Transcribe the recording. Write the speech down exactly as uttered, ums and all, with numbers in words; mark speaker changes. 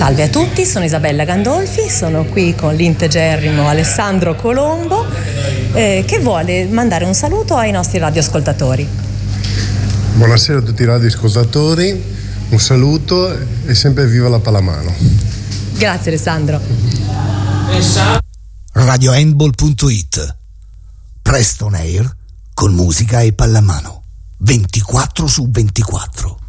Speaker 1: Salve a tutti, sono Isabella Gandolfi, sono qui con l'integerrimo Alessandro Colombo eh, che vuole mandare un saluto ai nostri radioascoltatori.
Speaker 2: Buonasera a tutti i radioascoltatori, un saluto e sempre viva la pallamano.
Speaker 1: Grazie Alessandro.
Speaker 3: radio handball punto it, Preston Air con musica e pallamano ventiquattro su ventiquattro.